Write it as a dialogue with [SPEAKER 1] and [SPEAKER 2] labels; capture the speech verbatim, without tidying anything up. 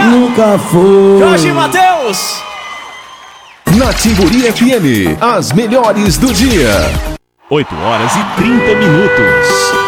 [SPEAKER 1] Nunca foi.
[SPEAKER 2] Jorge Mateus.
[SPEAKER 3] Na Timburi F M, as melhores do dia.
[SPEAKER 4] oito horas e trinta minutos.